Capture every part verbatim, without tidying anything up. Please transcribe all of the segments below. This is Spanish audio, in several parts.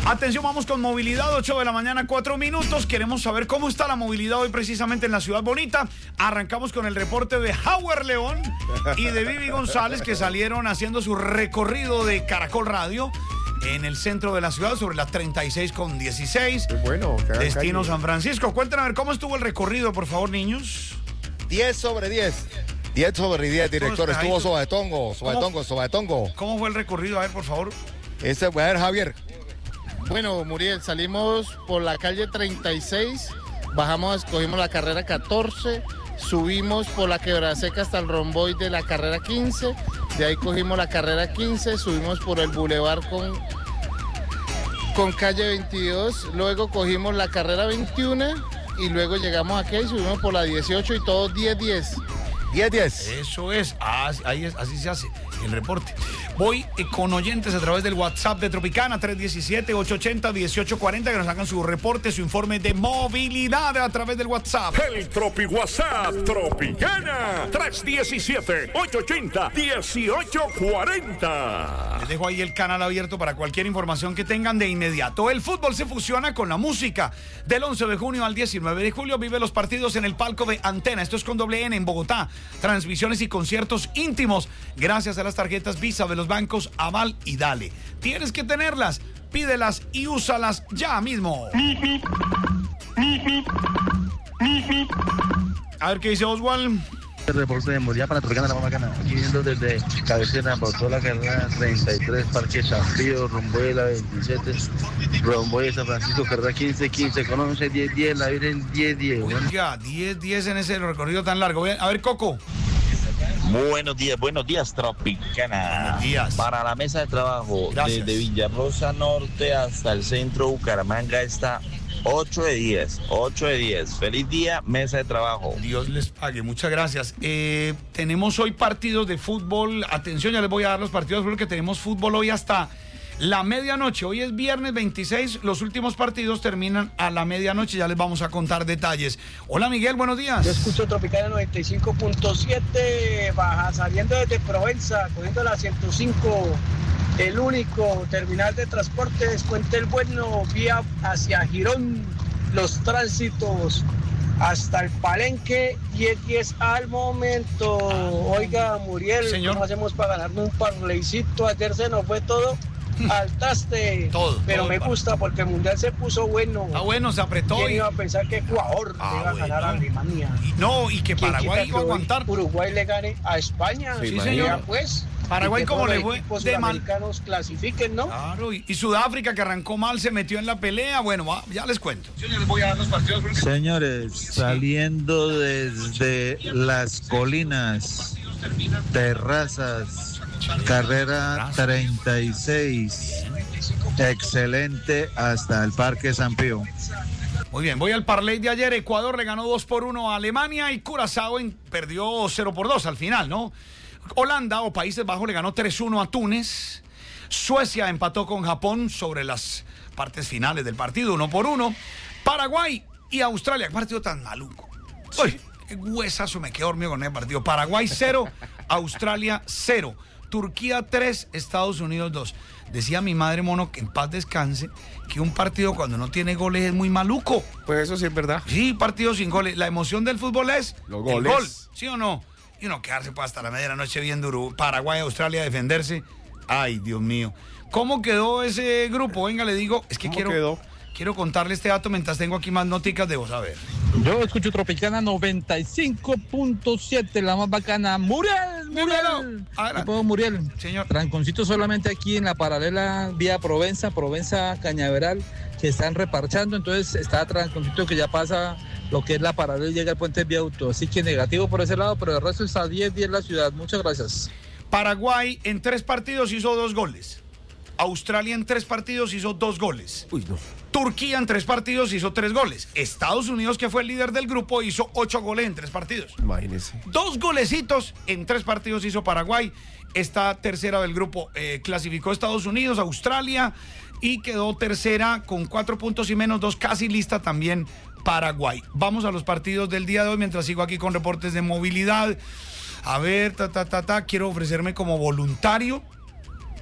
Atención, vamos con movilidad, ocho de la mañana, cuatro minutos. Queremos saber cómo está la movilidad hoy precisamente en la Ciudad Bonita. Arrancamos con el reporte de Howard León y de Vivi González, que salieron haciendo su recorrido de Caracol Radio en el centro de la ciudad sobre las treinta y seis con dieciséis. Qué bueno, que destino calle. San Francisco. Cuéntanos a ver cómo estuvo el recorrido, por favor, niños. diez sobre diez. diez sobre diez, director. Estuvo sobaetongo, sobaetongo, sobaetongo. ¿Cómo fue el recorrido? A ver, por favor. Ese, a ver, Javier. Bueno, Muriel, salimos por la calle treinta y seis, bajamos, escogimos la carrera catorce, subimos por la Quebrada Seca hasta el romboy de la carrera quince, de ahí cogimos la carrera quince, subimos por el bulevar con, con calle veintidós, luego cogimos la carrera veintiuno y luego llegamos aquí y subimos por la dieciocho y todo diez diez. diez diez. Eso es, ah, ahí es, así se hace el reporte. Voy eh, con oyentes a través del WhatsApp de Tropicana, tres uno siete, ocho ocho cero, uno ocho cuatro cero, que nos hagan su reporte, su informe de movilidad a través del WhatsApp. El Tropi WhatsApp Tropicana, tres uno siete, ocho ocho cero, uno ocho cuatro cero. Les dejo ahí el canal abierto para cualquier información que tengan de inmediato. El fútbol se fusiona con la música. Del once de junio al diecinueve de julio vive los partidos en el palco de Antena. Esto es con doble N en Bogotá. Transmisiones y conciertos íntimos gracias a las tarjetas Visa de los bancos Aval y Dale. Tienes que tenerlas, pídelas y úsalas ya mismo. A ver qué dice Oswald. El reporte de movilidad para Tropicana, la más bacana. Aquí viendo desde Cabecera, por toda la carrera treinta y tres, Parque Chafrío, rumbo de la veintisiete, rumbo de San Francisco, carrera quince quince, con once, diez diez, la Virgen diez diez. Oiga, diez diez en ese recorrido tan largo. A ver, Coco. Buenos días, buenos días, Tropicana. Buenos días. Para la mesa de trabajo, Gracias. desde Villarrosa Norte hasta el centro Bucaramanga está ocho de diez, ocho de diez. Feliz día, mesa de trabajo. Dios les pague, muchas gracias. Eh, tenemos hoy partidos de fútbol. Atención, ya les voy a dar los partidos porque tenemos fútbol hoy hasta la medianoche. Hoy es viernes veintiséis, los últimos partidos terminan a la medianoche, ya les vamos a contar detalles. Hola Miguel, buenos días. Yo escucho Tropicana noventa y cinco punto siete, baja, saliendo desde Provenza, cogiendo la ciento cinco, el único terminal de transporte, Puente el Bueno, vía hacia Girón, los tránsitos hasta el Palenque, diez diez al momento. Oiga, Muriel, Señor. ¿cómo hacemos para ganarnos un parleycito? Ayer se nos fue todo al traste, Todo, pero todo me el par- gusta porque el Mundial se puso bueno. Ah, bueno, se apretó. ¿Quién Y, iba a pensar que Ecuador Ah, le iba a ganar bueno. a Alemania? y- no, y que ¿Quién Paraguay quita iba a que hoy aguantar. Uruguay le gane a España. Sí, Ya, señor. pues. Paraguay, Y que ¿cómo todos le los fue equipos de mal? sudamericanos clasifiquen, ¿no? Claro, y, y Sudáfrica, que arrancó mal, se metió en la pelea. Bueno, va, ya les cuento. Señores, saliendo desde las colinas, terrazas, carrera treinta y seis, excelente hasta el Parque San Pío. Muy bien, voy al parlay de ayer. Ecuador le ganó dos por uno a Alemania y Curazao en- perdió cero por dos al final, ¿no? Holanda o Países Bajos le ganó tres uno a Túnez. Suecia empató con Japón sobre las partes finales del partido, uno por uno. Paraguay y Australia, qué partido tan maluco. Uy, qué huesazo me quedé dormido con el partido. Paraguay cero, Australia cero. Turquía tres, Estados Unidos dos. Decía mi madre, mono, que en paz descanse, que un partido cuando no tiene goles es muy maluco. Pues eso sí es verdad. Sí, partido sin goles. La emoción del fútbol es Los el goles. gol, ¿sí o no? Y uno quedarse pues, hasta la medianoche viendo Uruguay, Paraguay, Australia defenderse. Ay, Dios mío. ¿Cómo quedó ese grupo? Venga, le digo, es que ¿Cómo quiero, quedó? quiero contarle este dato mientras tengo aquí más noticas de vos. A ver. Yo escucho Tropicana noventa y cinco punto siete, la más bacana. ¡Muriel! Dímelo. ¡Muriel! Adelante. ¿Qué puedo, Muriel? Señor. Tranconcito solamente aquí en la paralela vía Provenza, Provenza Cañaveral, que están reparchando. Entonces está Tranconcito que ya pasa lo que es la paralela y llega al puente vía auto. Así que negativo por ese lado, pero el resto está diez diez la ciudad. Muchas gracias. Paraguay en tres partidos hizo dos goles. Australia en tres partidos hizo dos goles. Uy, no. Turquía en tres partidos hizo tres goles. Estados Unidos, que fue el líder del grupo, hizo ocho goles en tres partidos. Imagínese. Dos golecitos en tres partidos hizo Paraguay. Esta tercera del grupo eh, clasificó Estados Unidos, Australia y quedó tercera con cuatro puntos y menos dos, casi lista también Paraguay. Vamos a los partidos del día de hoy mientras sigo aquí con reportes de movilidad. A ver, ta, ta, ta, ta, quiero ofrecerme como voluntario.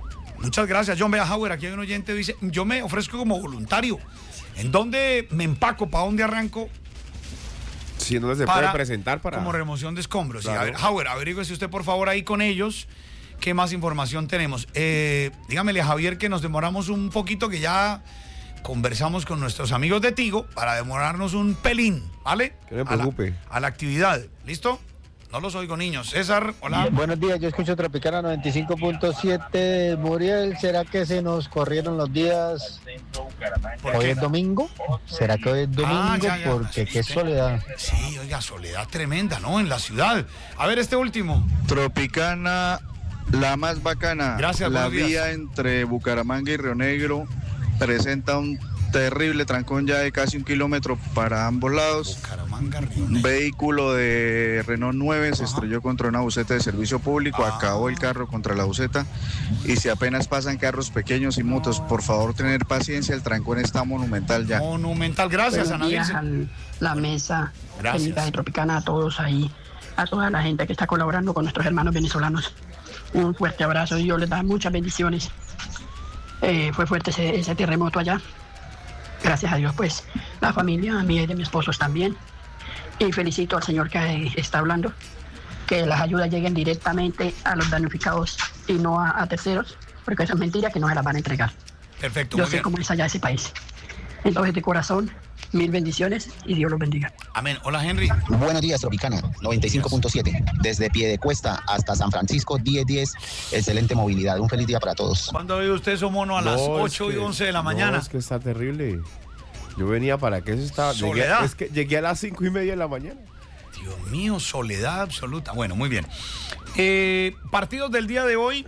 Muchas gracias, John. Vea, Howard, aquí hay un oyente que dice, yo me ofrezco como voluntario. ¿En dónde me empaco? ¿Para dónde arranco? Si no se puede presentar para... Como remoción de escombros. Claro. Sí, a ver, Howard, averígüese usted, por favor, ahí con ellos. ¿Qué más información tenemos? Eh, dígamele a Javier que nos demoramos un poquito, que ya conversamos con nuestros amigos de Tigo para demorarnos un pelín, ¿vale? Que no me preocupe. A la, a la actividad. ¿Listo? No los oigo, niños. César, hola. Buenos días, yo escucho Tropicana noventa y cinco punto siete. Muriel, ¿será que se nos corrieron los días? ¿Hoy es domingo? ¿Será que hoy es domingo? Ah, ya, ya. Porque qué soledad. Sí, oiga, soledad tremenda, ¿no? En la ciudad. A ver, este último. Tropicana, la más bacana. Gracias, La buenos días. vía entre Bucaramanga y Río Negro presenta un terrible trancón ya de casi un kilómetro para ambos lados. Bucaramanga, Río Negro. Un vehículo de Renault nueve se Ajá. estrelló contra una buseta de servicio público, Ah. acabó el carro contra la buseta, y si apenas pasan carros pequeños y motos, por favor tener paciencia, el trancón está monumental ya. Monumental, gracias, Ana Buenos días Vilce. a la mesa Gracias. técnica de Tropicana, a todos ahí, a toda la gente que está colaborando con nuestros hermanos venezolanos. Un fuerte abrazo y Dios les da muchas bendiciones. Eh, fue fuerte ese, ese terremoto allá. Gracias a Dios, pues, la familia mía y de mi esposo también. Y felicito al señor que eh, está hablando, que las ayudas lleguen directamente a los damnificados y no a, a terceros, porque eso es mentira, que no se las van a entregar. Perfecto, Yo muy sé bien. cómo es allá ese país. Entonces, de corazón, mil bendiciones y Dios los bendiga. Amén. Hola, Henry. Buenos días, Tropicana, noventa y cinco punto siete. Desde Piedecuesta hasta San Francisco, diez diez. Excelente movilidad. Un feliz día para todos. ¿Cuándo ve usted eso, mono? A las No, es ocho y que- once de la no, mañana. es que está terrible. Yo venía para que eso estaba... Llegué, Soledad. es que llegué a las cinco y media de la mañana. Dios mío, soledad absoluta. Bueno, muy bien. Eh, partidos del día de hoy.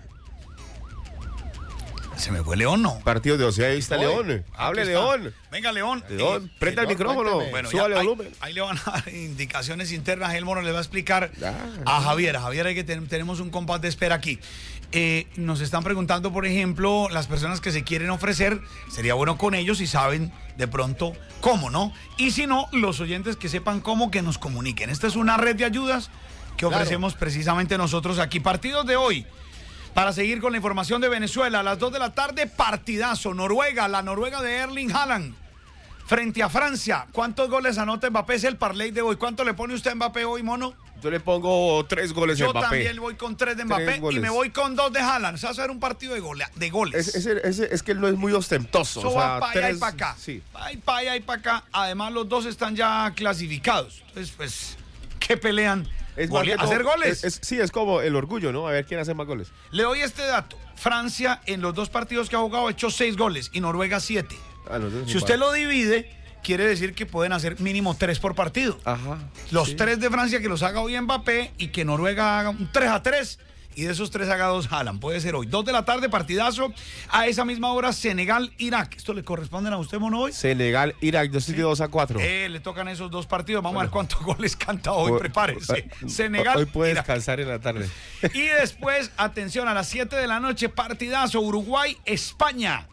Se me fue León, ¿no? Partido de Ocea, ahí está Hoy. León. Hable, Aquí está. León. Venga, León. León, Eh, prenda el León, micrófono. cuénteme. Bueno, ya, Súbale ahí, volumen. ahí le van a dar indicaciones internas. El mono le va a explicar Ya. a Javier. A Javier, hay que ten- tenemos un compás de espera aquí. Eh, nos están preguntando, por ejemplo, las personas que se quieren ofrecer. Sería bueno con ellos si saben de pronto cómo, ¿no? Y si no, los oyentes que sepan cómo, que nos comuniquen. Esta es una red de ayudas que ofrecemos precisamente nosotros aquí. Partidos de hoy. Para seguir con la información de Venezuela, a las dos de la tarde, partidazo. Noruega, la Noruega de Erling Haaland frente a Francia. ¿Cuántos goles anota Mbappé? Es el parlay de hoy. ¿Cuánto le pone usted a Mbappé hoy, mono? Yo le pongo tres goles Yo a Mbappé. también voy con tres de Mbappé Tres goles. y me voy con dos de Haaland. O sea, va a ser un partido de, gole- de goles. Es, es, es, es que él no es muy ostentoso. Eso o sea, va para allá y tres- para acá. Sí. Va y para allá y para acá. Además, los dos están ya clasificados. Entonces, pues, ¿qué pelean? Es Gole- más que todo- hacer goles. es- es- sí, es como el orgullo, ¿no? A ver quién hace más goles. Le doy este dato. Francia, en los dos partidos que ha jugado, ha hecho seis goles y Noruega siete. Ah, no, entonces Si sí usted para- lo divide, quiere decir que pueden hacer mínimo tres por partido. Ajá. Los sí. tres de Francia que los haga hoy Mbappé y que Noruega haga un tres a tres y de esos tres haga dos Haaland. Puede ser hoy. Dos de la tarde, partidazo. A esa misma hora, Senegal-Irak. ¿Esto le corresponden a usted, mono, hoy? Senegal, Irak, yo estoy de dos a cuatro. Eh, le tocan esos dos partidos. Vamos a ver cuántos goles canta hoy. Hoy- Prepárese. hoy- Senegal. Hoy puede Irak. descansar en la tarde. Y después, atención, a las siete de la noche, partidazo. Uruguay-España.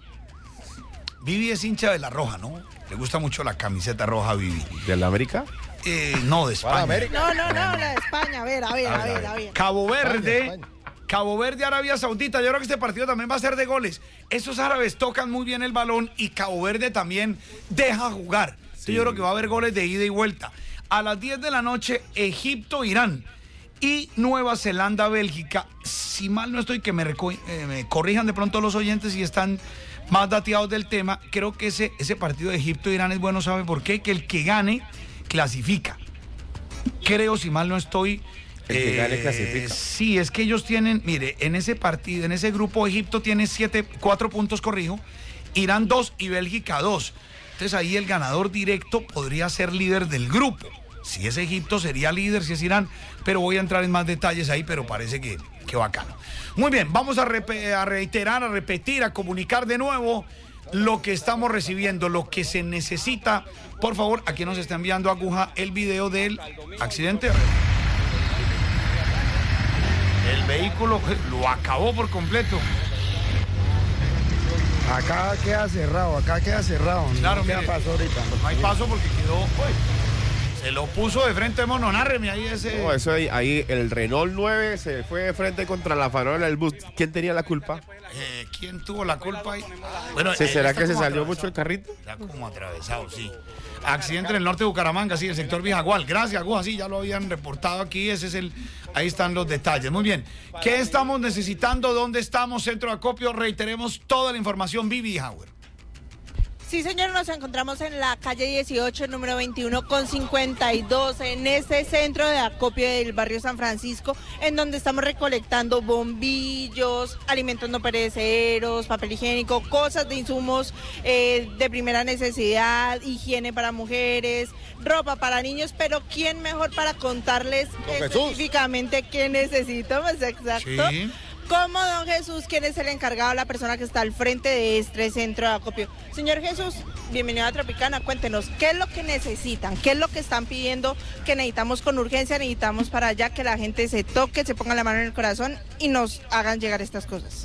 Vivi es hincha de la Roja, ¿no? Le gusta mucho la camiseta roja a Vivi. ¿De la América? Eh, no, de España. No, no, no, la de España. A ver, a ver, a ver, a ver. Cabo Verde, España, España. Cabo Verde, Arabia Saudita. Yo creo que este partido también va a ser de goles. Esos árabes tocan muy bien el balón y Cabo Verde también deja jugar. Entonces yo creo que va a haber goles de ida y vuelta. A las diez de la noche, Egipto, Irán y Nueva Zelanda, Bélgica. Si mal no estoy, que me, reco- eh, me corrijan de pronto los oyentes si están más dateados del tema. Creo que ese, ese partido de Egipto-Irán es bueno, ¿sabe por qué? Que el que gane clasifica. Creo, si mal no estoy. El que gane eh, clasifica. Sí, es que ellos tienen, mire, en ese partido, en ese grupo, Egipto tiene siete, cuatro puntos, corrijo, Irán dos y Bélgica dos. Entonces ahí el ganador directo podría ser líder del grupo. Si es Egipto sería líder, si es Irán, pero voy a entrar en más detalles ahí, pero parece que, que bacano. Muy bien, vamos a, repe- a reiterar, a repetir, a comunicar de nuevo lo que estamos recibiendo, lo que se necesita. Por favor, aquí nos está enviando Aguja el video del accidente. El vehículo lo acabó por completo. Acá queda cerrado, acá queda cerrado. Claro, no queda mire, paso ahorita. No hay paso porque quedó. Uy, Se lo puso de frente Mononárreme ahí ese. No, eso ahí, ahí el Renault nueve se fue de frente contra la farola del bus. ¿Quién tenía la culpa? Eh, ¿Quién tuvo la culpa ahí? Bueno, ¿Sí, eh, ¿Será que se salió atravesado. mucho el carrito? Está como atravesado, sí. Accidente en el norte de Bucaramanga, sí, el sector Vijagual. Gracias, Aguja, sí, ya lo habían reportado aquí. Ese es el. Ahí están los detalles. Muy bien. ¿Qué estamos necesitando? ¿Dónde estamos? Centro de acopio. Reiteremos toda la información. Vivi Hauer. Sí, señor, nos encontramos en la calle dieciocho, número veintiuno con cincuenta y dos, en este centro de acopio del barrio San Francisco, en donde estamos recolectando bombillos, alimentos no perecederos, papel higiénico, cosas de insumos eh, de primera necesidad, higiene para mujeres, ropa para niños, pero ¿quién mejor para contarles específicamente qué necesitamos? Exacto. Sí. Como don Jesús, quien es el encargado, la persona que está al frente de este centro de acopio. Señor Jesús, bienvenido a Tropicana, cuéntenos, ¿qué es lo que necesitan? ¿Qué es lo que están pidiendo que necesitamos con urgencia? Necesitamos para allá que la gente se toque, se ponga la mano en el corazón y nos hagan llegar estas cosas.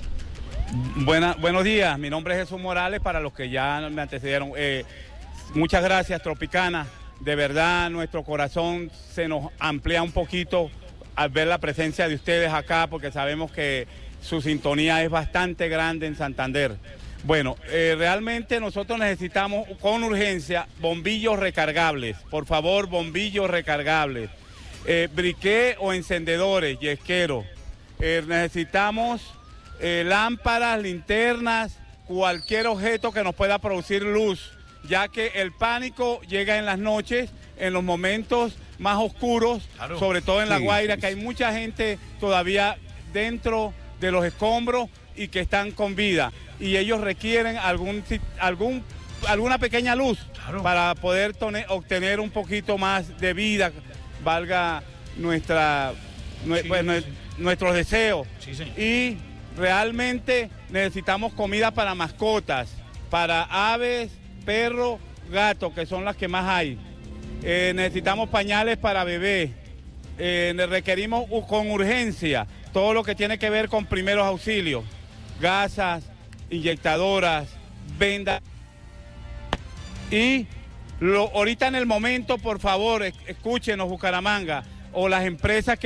Buena, buenos días, mi nombre es Jesús Morales, para los que ya me antecedieron. Eh, muchas gracias, Tropicana. De verdad, nuestro corazón se nos amplía un poquito al ver la presencia de ustedes acá, porque sabemos que su sintonía es bastante grande en Santander. Bueno, eh, realmente nosotros necesitamos con urgencia bombillos recargables. Por favor, bombillos recargables. Eh, briquet o encendedores, yesqueros. Eh, necesitamos eh, lámparas, linternas, cualquier objeto que nos pueda producir luz, ya que el pánico llega en las noches, en los momentos más oscuros, claro. Sobre todo en La Guaira, sí, sí, que hay mucha gente todavía dentro de los escombros y que están con vida. Y ellos requieren algún, algún, alguna pequeña luz, claro, para poder tone, obtener un poquito más de vida, valga nuestra, nue, sí, pues, sí. nuestros deseos. Sí, sí. Y realmente necesitamos comida para mascotas, para aves, perros, gatos, que son las que más hay. Eh, necesitamos pañales para bebés, eh, requerimos con urgencia todo lo que tiene que ver con primeros auxilios, gasas, inyectadoras, vendas. Y lo, ahorita en el momento, por favor, escúchenos, Bucaramanga, o las empresas que